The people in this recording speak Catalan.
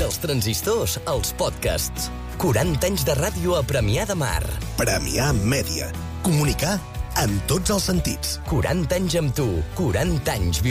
dels transistors als podcasts. 40 anys de ràdio a Premià de Mar. Premià Mèdia. Comunicar en tots els sentits. 40 anys amb tu, 40 anys